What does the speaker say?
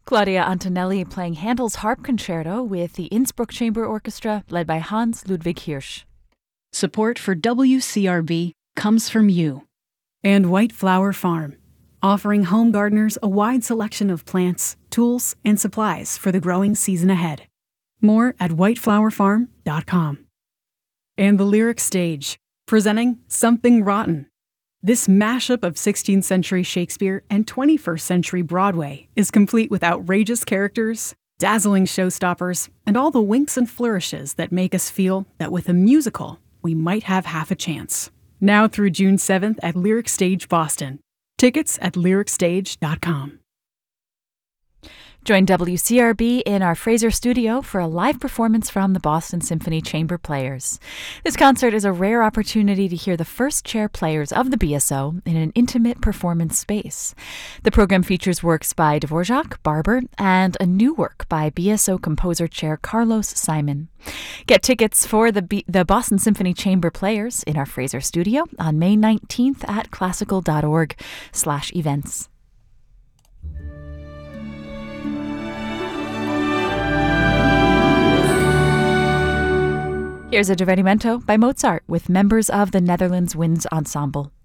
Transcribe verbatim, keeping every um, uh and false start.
Claudia Antonelli playing Handel's Harp Concerto with the Innsbruck Chamber Orchestra, led by Hans Ludwig Hirsch. Support for W C R B comes from you. And White Flower Farm, offering home gardeners a wide selection of plants, tools, and supplies for the growing season ahead. More at white flower farm dot com. And the Lyric Stage, presenting Something Rotten. This mashup of sixteenth century Shakespeare and twenty-first century Broadway is complete with outrageous characters, dazzling showstoppers, and all the winks and flourishes that make us feel that with a musical, we might have half a chance. Now through June seventh at Lyric Stage Boston. Tickets at lyric stage dot com. Join W C R B in our Fraser studio for a live performance from the Boston Symphony Chamber Players. This concert is a rare opportunity to hear the first chair players of the B S O in an intimate performance space. The program features works by Dvorak, Barber, and a new work by B S O composer chair Carlos Simon. Get tickets for the B- the Boston Symphony Chamber Players in our Fraser studio on May nineteenth at classical dot org slash events. Here's a divertimento by Mozart with members of the Netherlands Winds Ensemble.